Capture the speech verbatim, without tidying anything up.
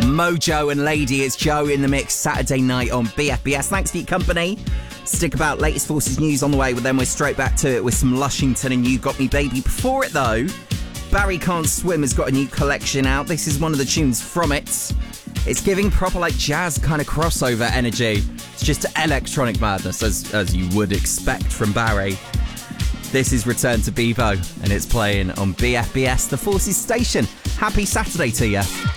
Mojo and Lady, it's Joe in the mix Saturday night on B F B S. Thanks for your company. Stick about, latest Forces news on the way, but then we're straight back to it with some Lushington and You Got Me Baby. Before it though, Barry Can't Swim has got a new collection out. This is one of the tunes from it. It's giving proper like jazz kind of crossover energy. It's just electronic madness as, as you would expect from Barry. This is Return to Bevo and it's playing on B F B S, the Forces station. Happy Saturday to you.